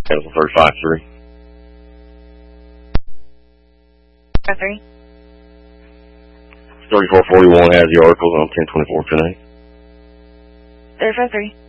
Cancel 35-3. 3. 3441 has the articles on 1024 tonight. 35-3.